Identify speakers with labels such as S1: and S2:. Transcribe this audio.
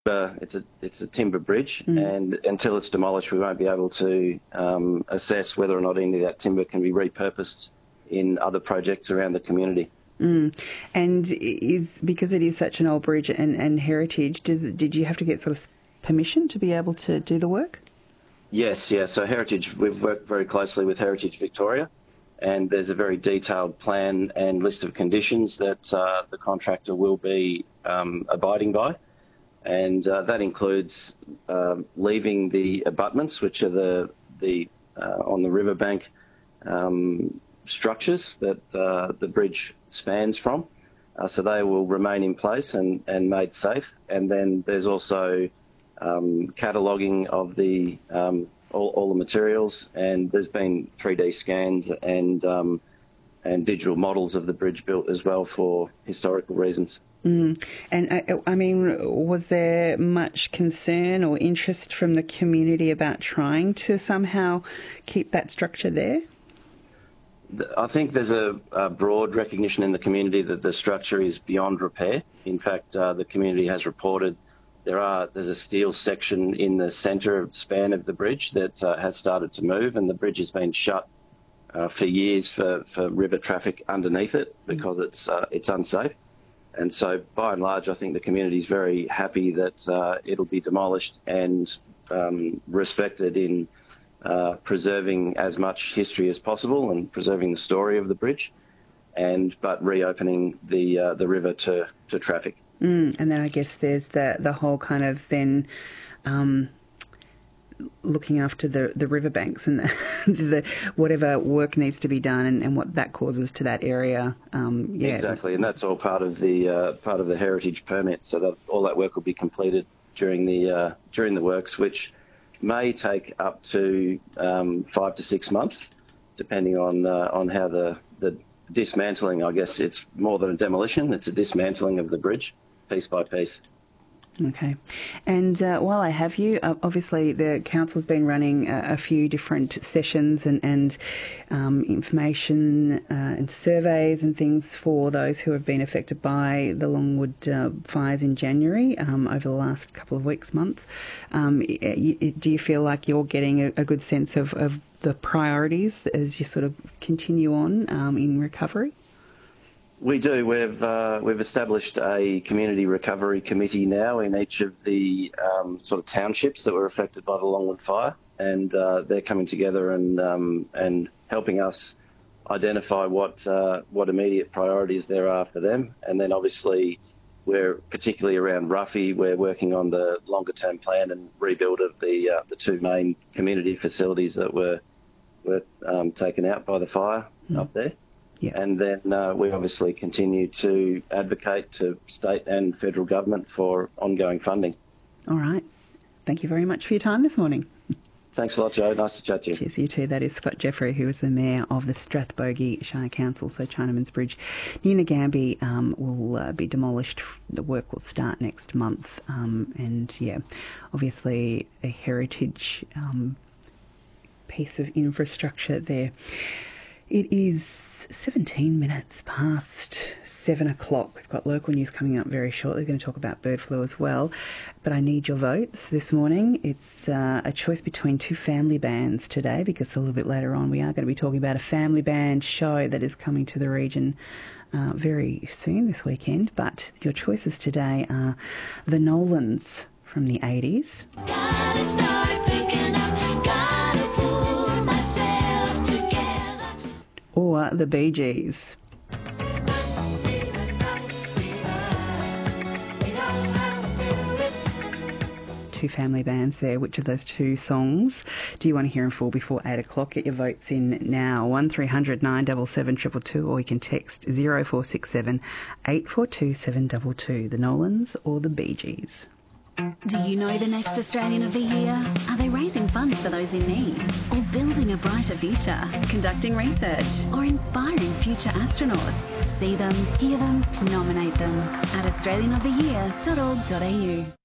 S1: It's a timber bridge, and until it's demolished, we won't be able to assess whether or not any of that timber can be repurposed in other projects around the community.
S2: And because it is such an old bridge and heritage, did you have to get sort of permission to be able to do the work?
S1: Yes. So Heritage, we've worked very closely with Heritage Victoria, and there's a very detailed plan and list of conditions that the contractor will be abiding by. And that includes leaving the abutments, which are the on the riverbank structures that the bridge spans from. So they will remain in place and made safe. And then there's also cataloguing of the all the materials, and there's been 3D scans and digital models of the bridge built as well for historical reasons.
S2: And I mean, was there much concern or interest from the community about trying to somehow keep that structure there?
S1: I think there's a broad recognition in the community that the structure is beyond repair. In fact, the community has reported there's a steel section in the centre span of the bridge that has started to move, and the bridge has been shut for years for river traffic underneath it because it's unsafe. And so, by and large, I think the community is very happy that it'll be demolished and respected in preserving as much history as possible and preserving the story of the bridge, but reopening the river to traffic.
S2: And then I guess there's the whole kind of then looking after the riverbanks and the whatever work needs to be done and what that causes to that area.
S1: Exactly, and that's all part of the heritage permit. So that all that work will be completed during the works, which may take up to 5 to 6 months, depending on how the dismantling. I guess it's more than a demolition; it's a dismantling of the bridge, piece by piece.
S2: Okay. And while I have you, obviously the council's been running a few different sessions and information and surveys and things for those who have been affected by the Longwood fires in January over the last couple of weeks, months. Do you feel like you're getting a good sense of the priorities as you sort of continue on in recovery?
S1: We do. We've established a community recovery committee now in each of the sort of townships that were affected by the Longwood fire, and they're coming together and helping us identify what immediate priorities there are for them. And then obviously we're particularly around Ruffy. We're working on the longer term plan and rebuild of the two main community facilities that were taken out by the fire up there.
S2: Yeah.
S1: And then we obviously continue to advocate to state and federal government for ongoing funding.
S2: All right. Thank you very much for your time this morning.
S1: Thanks a lot, Joe. Nice to chat to you.
S2: Cheers, you too. That is Scott Jeffrey, who is the Mayor of the Strathbogie Shire Council, so Chinaman's Bridge. Near Nagambie will be demolished. The work will start next month. And, yeah, obviously a heritage piece of infrastructure there. It is 17 minutes past 7 o'clock. We've got local news coming up very shortly. We're going to talk about bird flu as well. But I need your votes this morning. It's a choice between two family bands today, because a little bit later on we are going to be talking about a family band show that is coming to the region very soon this weekend. But your choices today are the Nolans from the 80s.
S3: Gotta start picking up, gotta pull myself together.
S2: Or the Bee Gees. Two family bands there. Which of those two songs do you want to hear in full before 8 o'clock? Get your votes in now. 1300 977 222, or you can text 0467 842 722. The Nolans or the Bee Gees.
S3: Do you know the next Australian of the Year? Are they raising funds for those in need? Or building a brighter future? Conducting research? Or inspiring future astronauts? See them, hear them, nominate them at australianoftheyear.org.au.